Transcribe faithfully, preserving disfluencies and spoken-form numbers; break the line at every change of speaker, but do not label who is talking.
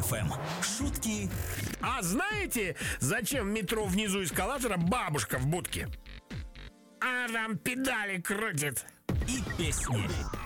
эф эм. Шутки.
А знаете, зачем в метро внизу эскалатора бабушка в будке? А там педали крутит.
И песни.